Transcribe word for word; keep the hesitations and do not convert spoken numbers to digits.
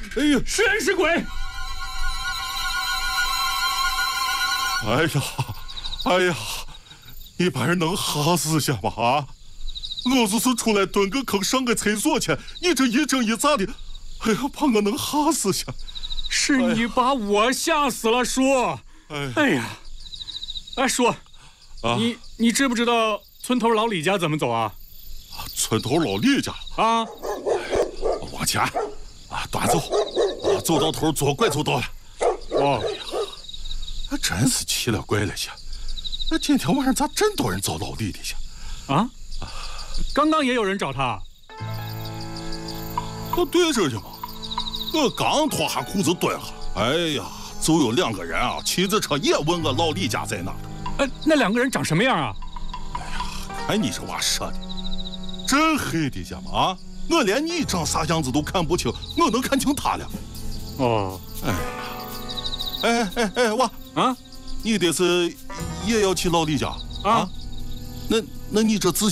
哎呀，是人是鬼？ 哎呀，哎呀，你把人能吓死些吗？啊！我就是出来蹲个坑上个厕所去，你这一整一咋的？哎呀，把我能吓死些！ 是你把我吓死了，叔。哎，哎呀，哎，叔，啊、你你知不知道村头老李家怎么走啊？ 村头老李家啊， 往前啊，端走，啊，走到头左拐就到了。 哦， 哎呀，真是奇了怪了些！那今天晚上咋真多人找老李的些？ 啊？刚刚也有人找他。 我对着呢嘛，我刚脱下裤子蹲下，哎呀，就有两个人啊，骑着车也问我老李家在哪。 呃，那两个人长什么样啊？ 哎呀，看你这话说的，真黑的些嘛啊！我连你长啥样子都看不清，我能看清他了。 哦， 哎呀，哎哎哎，娃啊，你这是也要去老李家啊？那那你这自